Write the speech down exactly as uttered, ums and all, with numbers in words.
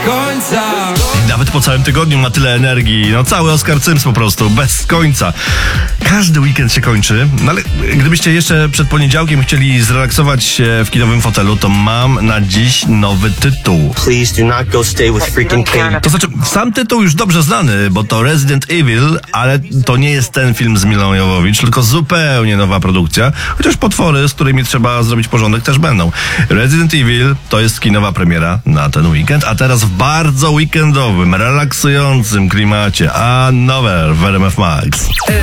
końca. Nawet po całym tygodniu ma tyle energii. No cały Oskar Cyms po prostu, bez końca. Każdy weekend się kończy, no ale gdybyście jeszcze przed poniedziałkiem chcieli zrelaksować się w kinowym fotelu, to mam na dziś nowy tytuł. Please do not go stay with freaking Katie. To znaczy, sam tytuł już dobrze znany, bo to Resident Evil, ale to nie jest ten film z Milą Jovovich, tylko zupełnie nowa produkcja, chociaż potwory, z którymi trzeba zrobić porządek, też będą. Resident Evil to jest kinowa premiera na ten weekend, a teraz w bardzo weekendowym, relaksującym klimacie Another w R M F Max.